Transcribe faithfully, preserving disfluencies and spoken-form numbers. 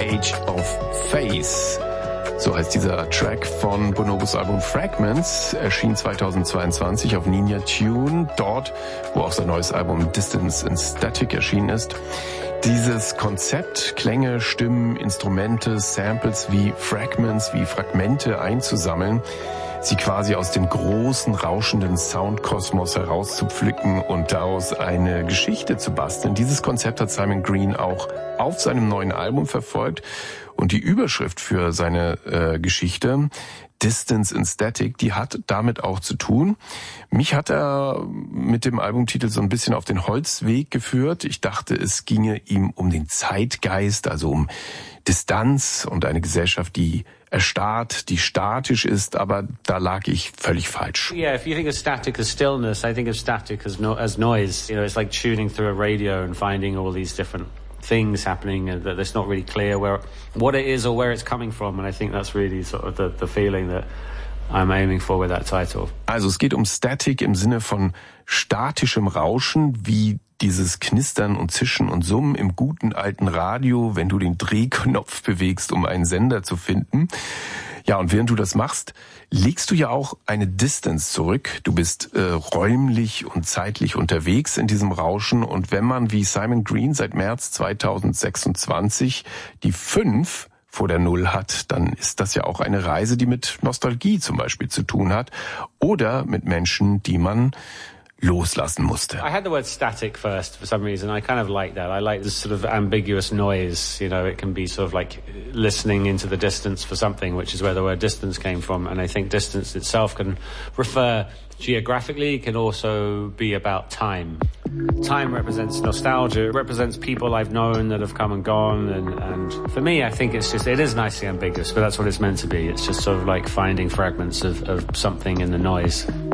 Age of Faith. So heißt dieser Track von Bonobos Album Fragments, erschien zweitausendzweiundzwanzig auf Ninja Tune, dort, wo auch sein neues Album Distance and Static erschienen ist. Dieses Konzept, Klänge, Stimmen, Instrumente, Samples wie Fragments, wie Fragmente einzusammeln, sie quasi aus dem großen, rauschenden Soundkosmos herauszupflücken und daraus eine Geschichte zu basteln. Dieses Konzept hat Simon Green auch auf seinem neuen Album verfolgt. Und die Überschrift für seine äh, Geschichte, Distance and Static, die hat damit auch zu tun. Mich hat er mit dem Albumtitel so ein bisschen auf den Holzweg geführt. Ich dachte, es ginge ihm um den Zeitgeist, also um Distanz und eine Gesellschaft, die erstarrt, die statisch ist, aber da lag ich völlig falsch. Yeah, if you think of static as stillness, I think of static as, no as noise. You know, it's like tuning through a radio and finding all these different things happening and that it's not really clear where what it is or where it's coming from, and I think that's really sort of the, the feeling that I'm aiming for with that title. Also es geht um Static im Sinne von statischem Rauschen, wie dieses Knistern und Zischen und Summen im guten alten Radio, wenn du den Drehknopf bewegst, um einen Sender zu finden. Ja, und während du das machst, legst du ja auch eine Distance zurück. Du bist äh, räumlich und zeitlich unterwegs in diesem Rauschen. Und wenn man wie Simon Green seit März zweitausendsechsundzwanzig die fünf vor der Null hat, dann ist das ja auch eine Reise, die mit Nostalgie zum Beispiel zu tun hat oder mit Menschen, die man loslassen musste. I had the word static first for some reason. I kind of like that. I like this sort of ambiguous noise. You know, it can be sort of like listening into the distance for something, which is where the word distance came from. And I think distance itself can refer geographically, can also be about time. Time represents nostalgia. It represents people I've known that have come and gone. And, and for me, I think it's just, it is nicely ambiguous, but that's what it's meant to be. It's just sort of like finding fragments of, of something in the noise.